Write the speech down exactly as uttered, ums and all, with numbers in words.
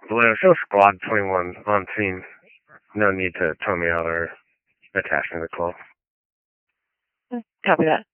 Blue, show Squad twenty-one on scene. No need to tow me out or attach me to the call. Copy that.